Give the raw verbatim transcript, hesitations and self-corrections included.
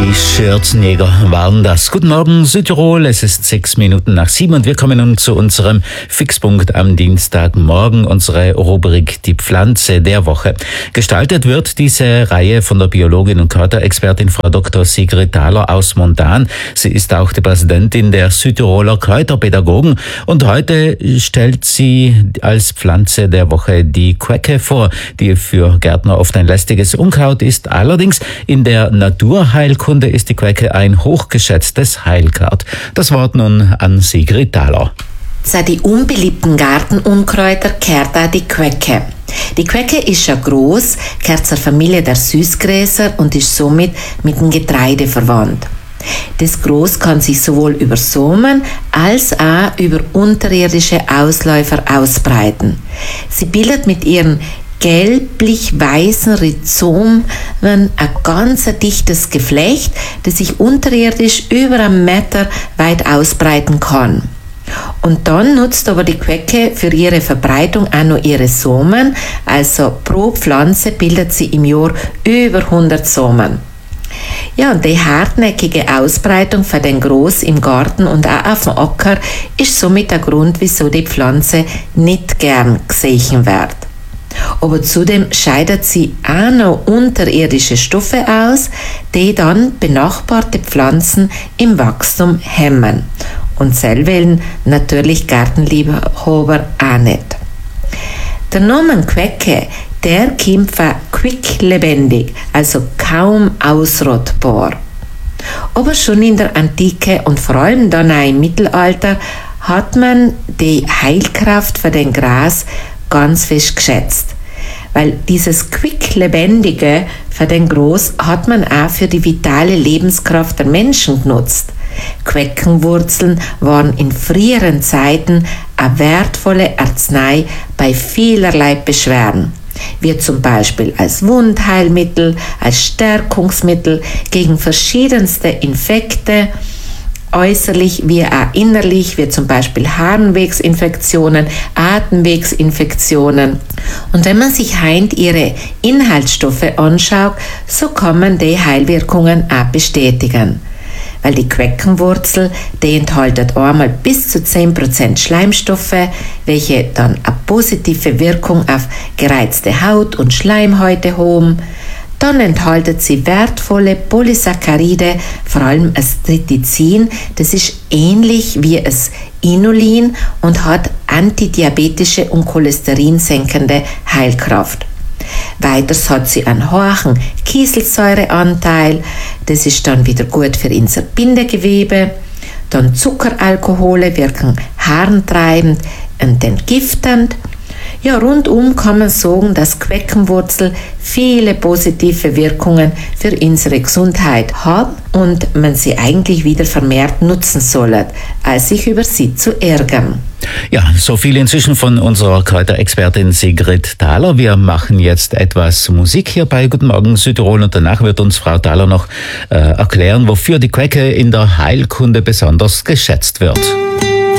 Die Schürzenjäger waren das. Guten Morgen Südtirol, es ist sechs Minuten nach sieben und wir kommen nun zu unserem Fixpunkt am Dienstagmorgen, unsere Rubrik Die Pflanze der Woche. Gestaltet wird diese Reihe von der Biologin und Kräuterexpertin Frau Doktor Sigrid Thaler aus Montan. Sie ist auch die Präsidentin der Südtiroler Kräuterpädagogen und heute stellt sie als Pflanze der Woche die Quecke vor, die für Gärtner oft ein lästiges Unkraut ist. Allerdings in der Naturheilkunde ist die Quecke ein hochgeschätztes Heilkraut. Das Wort nun an Sigrid Thaler. Zu den unbeliebten Gartenunkräuter gehört auch die Quecke. Die Quecke ist ja gross, gehört zur Familie der Süßgräser und ist somit mit dem Getreide verwandt. Das Gros kann sich sowohl über Samen als auch über unterirdische Ausläufer ausbreiten. Sie bildet mit ihren gelblich-weißen Rhizomen ein ganz dichtes Geflecht, das sich unterirdisch über einen Meter weit ausbreiten kann. Und dann nutzt aber die Quecke für ihre Verbreitung auch noch ihre Samen, also pro Pflanze bildet sie im Jahr über hundert Samen. Ja, und die hartnäckige Ausbreitung für den Gros im Garten und auch auf dem Acker ist somit der Grund, wieso die Pflanze nicht gern gesehen wird. Aber zudem scheidet sie auch noch unterirdische Stoffe aus, die dann benachbarte Pflanzen im Wachstum hemmen. Und selber natürlich Gartenliebhaber auch nicht. Der Name Quecke, der kommt von quicklebendig, also kaum ausrottbar. Aber schon in der Antike und vor allem dann auch im Mittelalter hat man die Heilkraft für den Gras ganz fest geschätzt. Weil dieses quicklebendige für den Gros hat man auch für die vitale Lebenskraft der Menschen genutzt. Queckenwurzeln waren in früheren Zeiten eine wertvolle Arznei bei vielerlei Beschwerden, wie zum Beispiel als Wundheilmittel, als Stärkungsmittel gegen verschiedenste Infekte, äußerlich wie auch innerlich, wie zum Beispiel Harnwegsinfektionen, Atemwegsinfektionen. Und wenn man sich heint ihre Inhaltsstoffe anschaut, so kann man die Heilwirkungen auch bestätigen. Weil die Queckenwurzel, die enthält einmal bis zu zehn Prozent Schleimstoffe, welche dann eine positive Wirkung auf gereizte Haut und Schleimhäute haben. Dann enthält sie wertvolle Polysaccharide, vor allem das Tritizin, das ist ähnlich wie das Inulin und hat antidiabetische und cholesterinsenkende Heilkraft. Weiters hat sie einen hohen Kieselsäureanteil, das ist dann wieder gut für unser Bindegewebe. Dann Zuckeralkohole wirken harntreibend und entgiftend. Ja, rundum kann man sagen, dass Queckenwurzel viele positive Wirkungen für unsere Gesundheit hat und man sie eigentlich wieder vermehrt nutzen soll, als sich über sie zu ärgern. Ja, so viel inzwischen von unserer Kräuterexpertin Sigrid Thaler. Wir machen jetzt etwas Musik hier bei Guten Morgen Südtirol und danach wird uns Frau Thaler noch äh, erklären, wofür die Quecke in der Heilkunde besonders geschätzt wird.